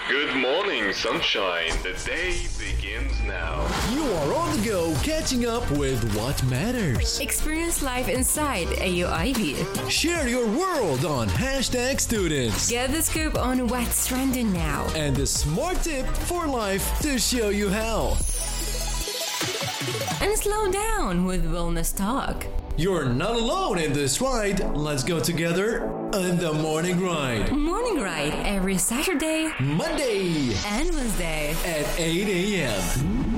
Good morning, sunshine. The day begins now. You are on the go, catching up with what matters. Experience life inside AUIB. Share your world on Hashtag Students. Get the scoop on what's trending now. And the smart tip for life to show you how. And slow down with Wellness Talk. You're not alone in this ride. Let's go together on the Morning Ride. Morning Ride every Saturday, Monday and Wednesday at 8 a.m.